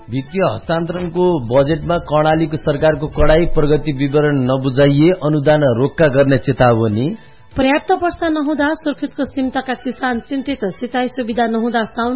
वित्तीय हस्तान्तरणको बजेटमा कर्णालीको सरकारको कडाई प्रगति विवरण नबुझाइए अनुदान रोक्का गर्ने चेतावनी। पर्याप्त वर्षा नहुँदा सुर्खेतको सिमताका किसान चिन्तित, सिंचाई सुविधा नहुँदा साउन